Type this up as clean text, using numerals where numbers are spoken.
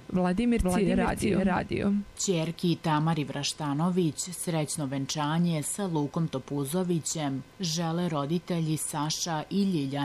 Vladimirci radio. Ćerki Tamari Vraštanović srećno venčanje sa Lukom Topuzovićem žele roditelji Saša i Ljiljana